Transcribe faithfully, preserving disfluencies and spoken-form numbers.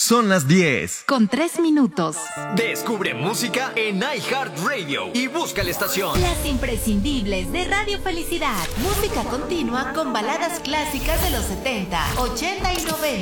Son las diez. Con tres minutos. Descubre música en iHeartRadio y busca la estación. Las imprescindibles de Radio Felicidad. Música continua con baladas clásicas de los setenta, ochenta y noventa.